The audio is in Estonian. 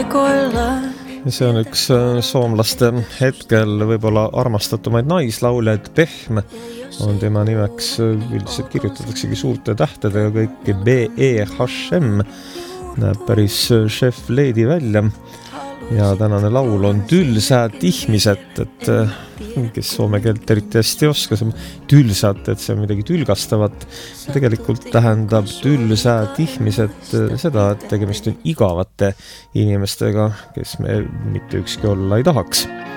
See on üks soomlaste hetkel võib-olla armastatumaid naislauljaid, Pehme on tema nimeks, üldiselt kirjutataksegi suurte tähtedega kõiki B-E-H-M, näeb päris chef lady välja ja tänane laul on Tylsät ihmiset, et kes soome keelt eriti hästi oska, see on tylsät, et see on midagi tülgastavat. Tegelikult tähendab tylsät ihmiset seda, et tegemist on igavate inimestega, kes me mitte ükski olla ei tahaks.